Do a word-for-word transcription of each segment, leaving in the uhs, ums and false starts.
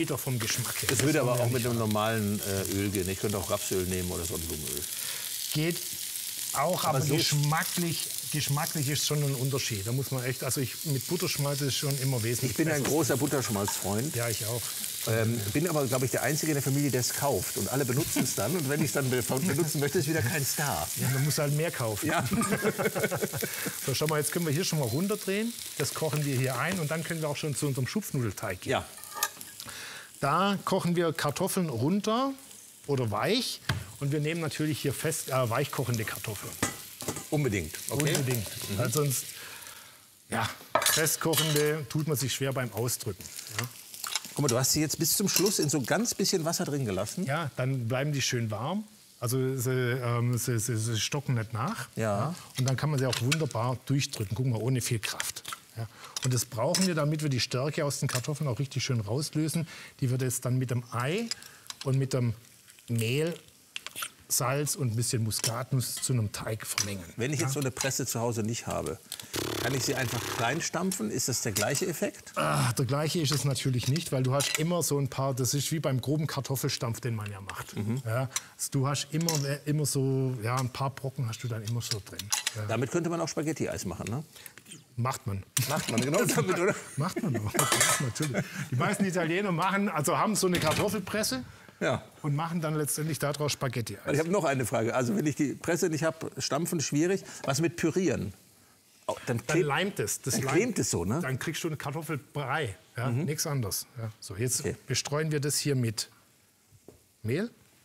Doch vom Geschmack her. Es würde aber auch mit einem normalen äh, Öl gehen. Ich könnte auch Rapsöl nehmen oder Sonnenblumenöl. Geht auch, aber, aber so geschmacklich, geschmacklich ist schon ein Unterschied. Da muss man echt, also ich mit Butterschmalz ist schon immer wesentlich. Ich bin besser. ein großer Butterschmalzfreund. Ja, ich auch. Ähm, bin aber, glaube ich, der Einzige in der Familie, der es kauft. Und alle benutzen es dann. Und wenn ich es dann benutzen möchte, ist wieder kein Star. Ja, dann muss halt mehr kaufen. Ja. So, schau mal, jetzt können wir hier schon mal runterdrehen. Das kochen wir hier ein und dann können wir auch schon zu unserem Schupfnudelteig gehen. Ja. Da kochen wir Kartoffeln runter oder weich. Und wir nehmen natürlich hier fest äh, weichkochende Kartoffeln. Unbedingt. Okay. Unbedingt. Mhm. Weil sonst, ja, festkochende tut man sich schwer beim Ausdrücken. Ja. Guck mal, du hast sie jetzt bis zum Schluss in so ganz bisschen Wasser drin gelassen. Ja, dann bleiben die schön warm. Also sie, ähm, sie, sie, sie stocken nicht nach. Ja. Ja. Und dann kann man sie auch wunderbar durchdrücken. Guck mal, ohne viel Kraft. Ja. Und das brauchen wir, damit wir die Stärke aus den Kartoffeln auch richtig schön rauslösen. Die wird jetzt dann mit dem Ei und mit dem Mehl, Salz und ein bisschen Muskatnuss zu einem Teig vermengen. Wenn ich ja. jetzt so eine Presse zu Hause nicht habe, kann ich sie einfach klein stampfen? Ist das der gleiche Effekt? Ah, der gleiche ist es natürlich nicht, weil du hast immer so ein paar, das ist wie beim groben Kartoffelstampf, den man ja macht. Mhm. Ja, also du hast immer, immer so, ja, ein paar Brocken hast du dann immer so drin. Ja. Damit könnte man auch Spaghetti-Eis machen, ne? Macht man. Macht man, genau damit, oder? Macht man auch, ja, natürlich. Die meisten Italiener machen, also haben so eine Kartoffelpresse. Ja. Und machen dann letztendlich daraus Spaghetti-Eis. Ich habe noch eine Frage. Also wenn ich die Presse nicht habe, stampfen schwierig. Was mit Pürieren? Oh, dann, klebt, dann leimt es. Das dann leimt. klebt es so, ne? Dann kriegst du einen Kartoffelbrei. Ja, mhm. Nichts anderes. Ja, so, jetzt okay. bestreuen wir das hier mit Mehl.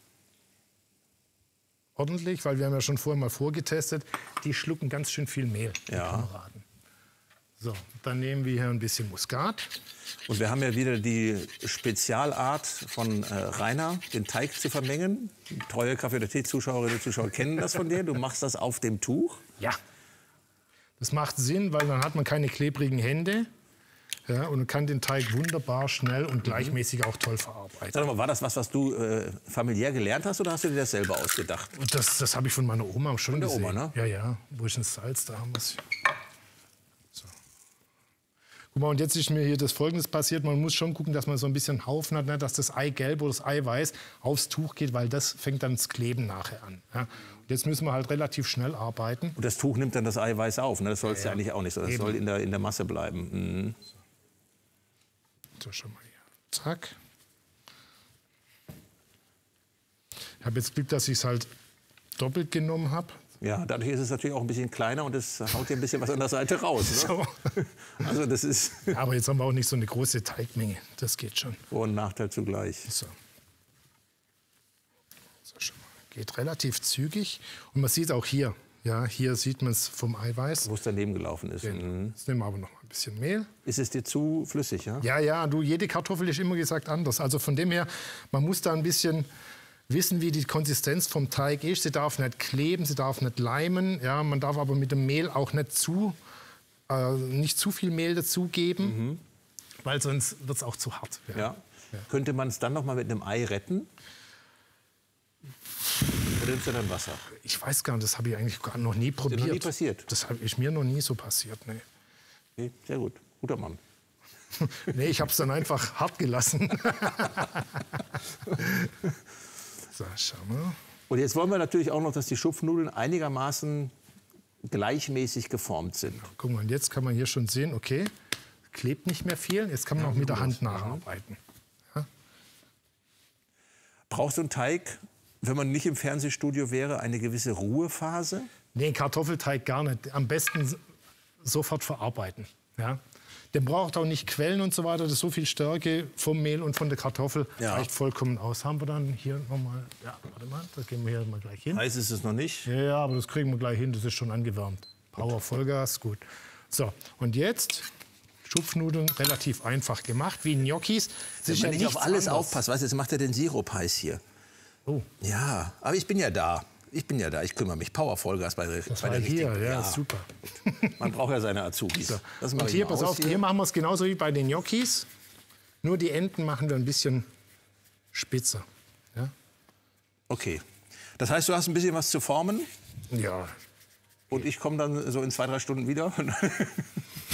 Ordentlich, weil wir haben ja schon vorher mal vorgetestet. Die schlucken ganz schön viel Mehl, die ja. Kameraden. So, dann nehmen wir hier ein bisschen Muskat. Und wir haben ja wieder die Spezialart von äh, Rainer, den Teig zu vermengen. Treue Kaffee- oder Tee-Zuschauerinnen und Zuschauer kennen das von dir. Du machst das auf dem Tuch. Ja. Das macht Sinn, weil dann hat man keine klebrigen Hände. Ja, und kann den Teig wunderbar, schnell und gleichmäßig auch toll verarbeiten. Sag mal, war das was, was du äh, familiär gelernt hast oder hast du dir das selber ausgedacht? Und das das habe ich von meiner Oma schon von der gesehen. Oma, ne? Ja, ja. Wo ist ein Salz? Da haben wir es. So. Guck mal, und jetzt ist mir hier das Folgendes passiert. Man muss schon gucken, dass man so ein bisschen Haufen hat, ne, dass das Eigelb oder das Eiweiß aufs Tuch geht, weil das fängt dann das Kleben nachher an. Ja. Und jetzt müssen wir halt relativ schnell arbeiten. Und das Tuch nimmt dann das Eiweiß auf, ne? Das soll es ja, ja. ja eigentlich auch nicht so. Das Eben. soll in der, in der Masse bleiben. Mhm. So, schon mal hier. Zack. Ich habe jetzt Glück, dass ich es halt doppelt genommen habe. Ja, dadurch ist es natürlich auch ein bisschen kleiner und es haut dir ein bisschen was an der Seite raus. Ne? So. Also das ist ja, aber jetzt haben wir auch nicht so eine große Teigmenge. Das geht schon. Vor- und Nachteil zugleich. So. So, schon mal. Geht relativ zügig. Und man sieht auch hier, ja, hier sieht man es vom Eiweiß. Wo es daneben gelaufen ist. Genau. Mhm. Jetzt nehmen wir aber noch mal ein bisschen Mehl. Ist es dir zu flüssig, ja? Ja, ja, du, jede Kartoffel ist immer gesagt anders. Also von dem her, man muss da ein bisschen wissen, wie die Konsistenz vom Teig ist. Sie darf nicht kleben, sie darf nicht leimen. Ja, man darf aber mit dem Mehl auch nicht zu, äh, nicht zu viel Mehl dazugeben, mhm. weil sonst wird es auch zu hart werden. Ja. Ja. Könnte man es dann noch mal mit einem Ei retten? Oder nimmst du dann Wasser? Ich weiß gar nicht, das habe ich eigentlich gar noch nie probiert. Das ist noch nie passiert? Das ist mir noch nie so passiert, nee. Okay, sehr gut. Guter Mann. Nee, ich habe es dann einfach hart gelassen. So, schau mal. Und jetzt wollen wir natürlich auch noch, dass die Schupfnudeln einigermaßen gleichmäßig geformt sind. Guck mal, und jetzt kann man hier schon sehen, okay, klebt nicht mehr viel. Jetzt kann man ja, auch mit der Hand nacharbeiten. Ja. Braucht so ein Teig, wenn man nicht im Fernsehstudio wäre, eine gewisse Ruhephase? Nee, Kartoffelteig gar nicht. Am besten sofort verarbeiten. Ja. Der braucht auch nicht Quellen und so weiter. Das ist so viel Stärke vom Mehl und von der Kartoffel. Ja. Reicht vollkommen aus. Haben wir dann hier nochmal. Ja, warte mal, da gehen wir hier mal gleich hin. Heiß ist es noch nicht? Ja, ja, aber das kriegen wir gleich hin. Das ist schon angewärmt. Power, Vollgas, gut. So, und jetzt Schupfnudeln, relativ einfach gemacht, wie Gnocchis. Wenn man nicht auf alles aufpasst, weißt du, jetzt macht er den Sirup heiß hier. Oh. Ja, aber ich bin ja da. Ich bin ja da, ich kümmere mich. Power Vollgas bei der, das bei der hier, richtigen. ja, Ja, super. Man braucht ja seine Azubis. So. Das und hier, pass auf, hier. hier machen wir es genauso wie bei den Gnocchis. Nur die Enden machen wir ein bisschen spitzer. Ja? Okay. Das heißt, du hast ein bisschen was zu formen? Ja. Und ich komme dann so in zwei, drei Stunden wieder?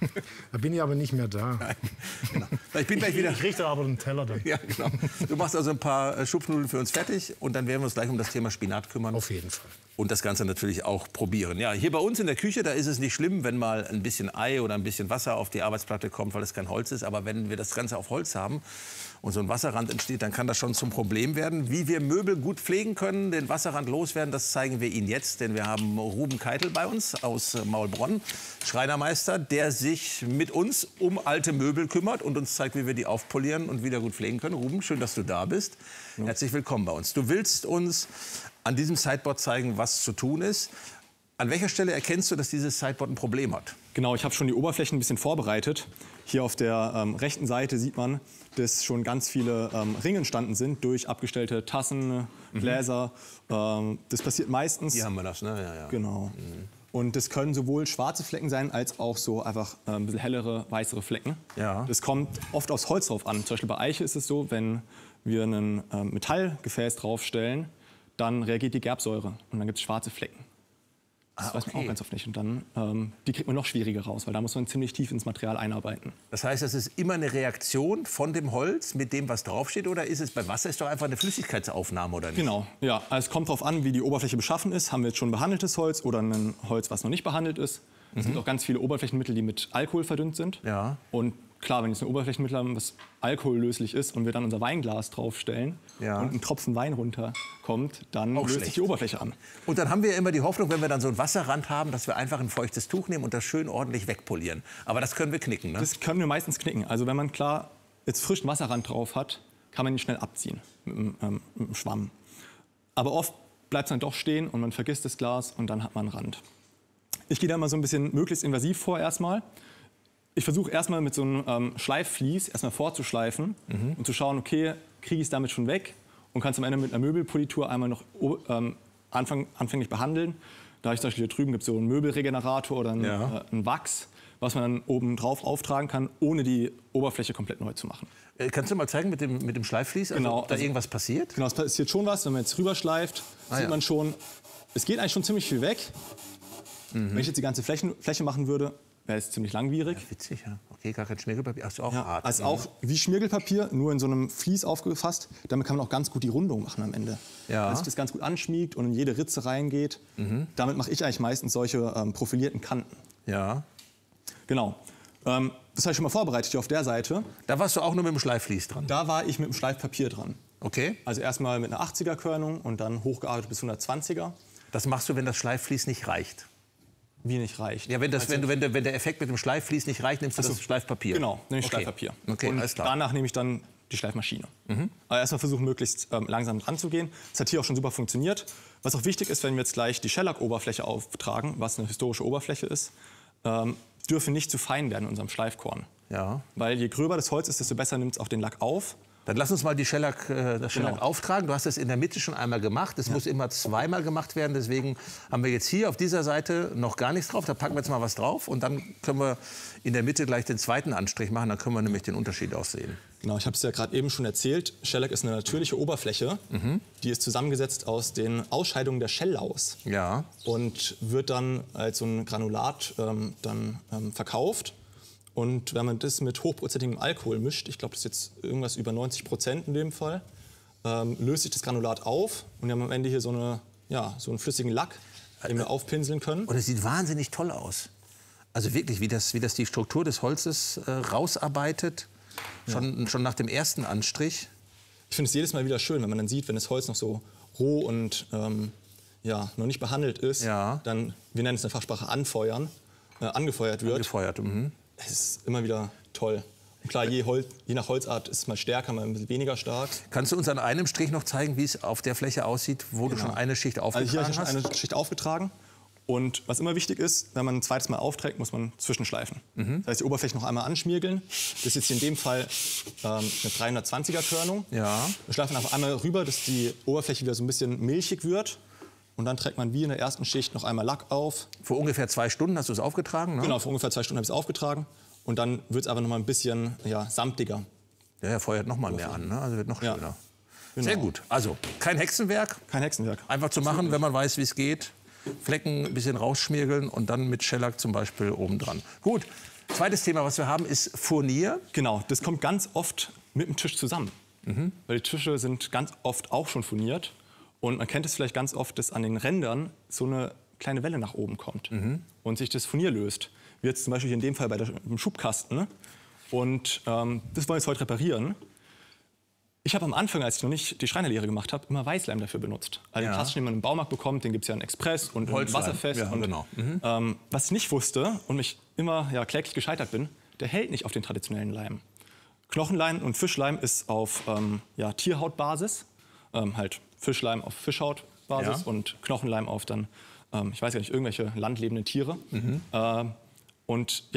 Da bin ich aber nicht mehr da. Nein, genau. Ich bin gleich wieder. Ich kriege da aber einen Teller dann. Ja, genau. Du machst also ein paar Schupfnudeln für uns fertig und dann werden wir uns gleich um das Thema Spinat kümmern. Auf jeden Fall. Und das Ganze natürlich auch probieren. Ja, hier bei uns in der Küche, da ist es nicht schlimm, wenn mal ein bisschen Ei oder ein bisschen Wasser auf die Arbeitsplatte kommt, weil es kein Holz ist. Aber wenn wir das Ganze auf Holz haben und so ein Wasserrand entsteht, dann kann das schon zum Problem werden. Wie wir Möbel gut pflegen können, den Wasserrand loswerden, das zeigen wir Ihnen jetzt. Denn wir haben Ruben Keitel bei uns aus Maulbronn, Schreinermeister, der sich mit uns um alte Möbel kümmert und uns zeigt, wie wir die aufpolieren und wieder gut pflegen können. Ruben, schön, dass du da bist. Ja. Herzlich willkommen bei uns. Du willst uns an diesem Sideboard zeigen, was zu tun ist. An welcher Stelle erkennst du, dass dieses Sideboard ein Problem hat? Genau, ich habe schon die Oberflächen ein bisschen vorbereitet. Hier auf der ähm, rechten Seite sieht man, dass schon ganz viele ähm, Ringe entstanden sind durch abgestellte Tassen, Gläser. Mhm. Ähm, das passiert meistens. Hier haben wir das, ne? Ja, ja. Genau. Mhm. Und das können sowohl schwarze Flecken sein, als auch so einfach äh, ein bisschen hellere, weißere Flecken. Ja. Das kommt oft aufs Holz drauf an. Zum Beispiel bei Eiche ist es so, wenn wir ein äh, Metallgefäß draufstellen, dann reagiert die Gerbsäure und dann gibt es schwarze Flecken. Das ah, weiß man okay. auch ganz oft nicht. Und dann, ähm, die kriegt man noch schwieriger raus, weil da muss man ziemlich tief ins Material einarbeiten. Das heißt, das ist immer eine Reaktion von dem Holz mit dem, was draufsteht? Oder ist es bei Wasser ist doch einfach eine Flüssigkeitsaufnahme, oder nicht? Genau, ja. Also es kommt darauf an, wie die Oberfläche beschaffen ist. Haben wir jetzt schon behandeltes Holz oder ein Holz, was noch nicht behandelt ist? Mhm. Es gibt auch ganz viele Oberflächenmittel, die mit Alkohol verdünnt sind. Ja. Und klar, wenn wir jetzt ein Oberflächenmittel haben, was alkohollöslich ist und wir dann unser Weinglas draufstellen ja. und ein Tropfen Wein runterkommt, dann auch löst schlecht. sich die Oberfläche an. Und dann haben wir immer die Hoffnung, wenn wir dann so einen Wasserrand haben, dass wir einfach ein feuchtes Tuch nehmen und das schön ordentlich wegpolieren. Aber das können wir knicken, ne? Das können wir meistens knicken. Also wenn man klar jetzt frischen Wasserrand drauf hat, kann man ihn schnell abziehen mit dem, ähm, mit dem Schwamm. Aber oft bleibt es dann doch stehen und man vergisst das Glas und dann hat man einen Rand. Ich gehe da mal so ein bisschen möglichst invasiv vor erstmal. Ich versuche erstmal mit so einem ähm, Schleifvlies erstmal vorzuschleifen mhm. und zu schauen, okay, kriege ich es damit schon weg und kann es am Ende mit einer Möbelpolitur einmal noch ähm, anfang, anfänglich behandeln. Da habe ich zum Beispiel hier drüben gibt es so einen Möbelregenerator oder einen, ja. äh, einen Wachs, was man dann oben drauf auftragen kann, ohne die Oberfläche komplett neu zu machen. Äh, kannst du mal zeigen mit dem, mit dem Schleifvlies, also, genau, ob da also, irgendwas passiert? Genau, es passiert schon was. Wenn man jetzt rüberschleift, ah, sieht ja. man schon, es geht eigentlich schon ziemlich viel weg. Mhm. Wenn ich jetzt die ganze Fläche, Fläche machen würde, wäre es ziemlich langwierig. Ja, witzig, ja. Okay, gar kein Schmirgelpapier. Ach, auch ja, hart. Also auch wie Schmirgelpapier, nur in so einem Vlies aufgefasst. Damit kann man auch ganz gut die Rundung machen am Ende. Ja. Dass sich das ganz gut anschmiegt und in jede Ritze reingeht. Mhm. Damit mache ich eigentlich meistens solche ähm, profilierten Kanten. Ja. Genau. Ähm, das habe ich schon mal vorbereitet hier auf der Seite. Da warst du auch nur mit dem Schleifvlies dran? Da war ich mit dem Schleifpapier dran. Okay. Also erstmal mit einer achtziger-Körnung und dann hochgearbeitet bis hundertzwanziger. Das machst du, wenn das Schleifvlies nicht reicht? Wie nicht reicht? Ja, wenn, das, also, wenn, du, wenn, der, wenn der Effekt mit dem Schleifvlies nicht reicht, nimmst du das Schleifpapier. Genau, nehme ich okay. Schleifpapier. Okay, und alles klar. danach nehme ich dann die Schleifmaschine. Mhm. Aber erstmal versuchen, möglichst ähm, langsam dran zu gehen. Das hat hier auch schon super funktioniert. Was auch wichtig ist, wenn wir jetzt gleich die Shellac-Oberfläche auftragen, was eine historische Oberfläche ist, ähm, dürfen nicht zu fein werden in unserem Schleifkorn. Ja. Weil je gröber das Holz ist, desto besser nimmt es auch den Lack auf. Dann lass uns mal die Shellac, äh, das Shellac genau. auftragen. Du hast das in der Mitte schon einmal gemacht. Das ja. muss immer zweimal gemacht werden. Deswegen haben wir jetzt hier auf dieser Seite noch gar nichts drauf. Da packen wir jetzt mal was drauf. Und dann können wir in der Mitte gleich den zweiten Anstrich machen. Dann können wir nämlich den Unterschied auch sehen. Genau, ich habe es ja gerade eben schon erzählt. Shellac ist eine natürliche Oberfläche. Mhm. Die ist zusammengesetzt aus den Ausscheidungen der Shelllaus. Ja. Und wird dann als so ein Granulat ähm, dann, ähm, verkauft. Und wenn man das mit hochprozentigem Alkohol mischt, ich glaube, das ist jetzt irgendwas über neunzig Prozent in dem Fall, ähm, löst sich das Granulat auf und wir haben am Ende hier so, eine, ja, so einen flüssigen Lack, den wir aufpinseln können. Und es sieht wahnsinnig toll aus. Also wirklich, wie das, wie das die Struktur des Holzes äh, rausarbeitet, schon, ja. schon nach dem ersten Anstrich. Ich finde es jedes Mal wieder schön, wenn man dann sieht, wenn das Holz noch so roh und ähm, ja, noch nicht behandelt ist, ja. dann, wir nennen es in der Fachsprache anfeuern, äh, angefeuert wird. Angefeuert, mhm. Es ist immer wieder toll. Und klar, je, Holz, je nach Holzart ist es mal stärker, mal ein bisschen weniger stark. Kannst du uns an einem Strich noch zeigen, wie es auf der Fläche aussieht, wo genau. du schon eine Schicht aufgetragen hast? Also hier habe ich schon eine Schicht aufgetragen. Und was immer wichtig ist, wenn man ein zweites Mal aufträgt, muss man zwischenschleifen. Mhm. Das heißt, die Oberfläche noch einmal anschmirgeln. Das ist jetzt in dem Fall ähm, eine dreihundertzwanziger-Körnung. Ja. Wir schleifen einfach einmal rüber, dass die Oberfläche wieder so ein bisschen milchig wird. Und dann trägt man wie in der ersten Schicht noch einmal Lack auf. Vor ungefähr zwei Stunden hast du es aufgetragen, ne? Genau, vor ungefähr zwei Stunden habe ich es aufgetragen. Und dann wird es aber noch mal ein bisschen ja, samtiger. Ja, er feuert noch mal mehr an, ne? Also wird noch schöner. Ja. Genau. Sehr gut. Also kein Hexenwerk. Kein Hexenwerk. Einfach zu machen, wenn man weiß, wie es geht. Flecken ein bisschen rausschmirgeln und dann mit Shellac zum Beispiel obendran. Gut, Zweites Thema, was wir haben, ist Furnier. Genau, das kommt ganz oft mit dem Tisch zusammen. Mhm. Weil die Tische sind ganz oft auch schon furniert. Und man kennt es vielleicht ganz oft, dass an den Rändern so eine kleine Welle nach oben kommt mhm. und sich das Furnier löst. Wie jetzt zum Beispiel in dem Fall bei der, dem Schubkasten. Und ähm, das wollen wir jetzt heute reparieren. Ich habe am Anfang, als ich noch nicht die Schreinerlehre gemacht habe, immer Weißleim dafür benutzt. Also ja. den klassischen, den man im Baumarkt bekommt, den gibt es ja in Express und in Wasserfest. Ja, und, genau. mhm. ähm, was ich nicht wusste und mich immer ja, kläglich gescheitert bin, der hält nicht auf den traditionellen Leim. Knochenleim und Fischleim ist auf ähm, ja, Tierhautbasis, ähm, halt Fischleim auf Fischhautbasis ja. und Knochenleim auf dann, ähm, ich weiß ja nicht, irgendwelche landlebenden Tiere. Mhm. Äh, und